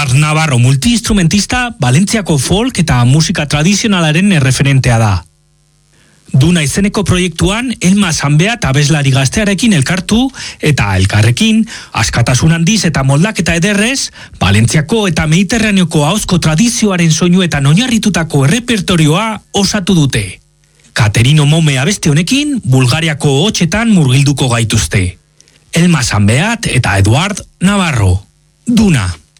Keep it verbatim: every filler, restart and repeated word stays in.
Eduard Navarro multiinstrumentista Valentziako folk eta musika tradizionalaren erreferentea da. Duna izeneko proiektuan Elma Zanbea eta abeslari gaztearekin elkartu eta elkarrekin askatasun handiz eta moldaketa ederrez Valentziako eta Mediterraneoko ahozko tradizioaren soinuetan oinarritutako errepertorioa osatu dute. Katerino Mome abesti honekin Bulgariako hotxetan murgilduko gaituzte. Elma Zanbeat eta Eduard Navarro. Duna.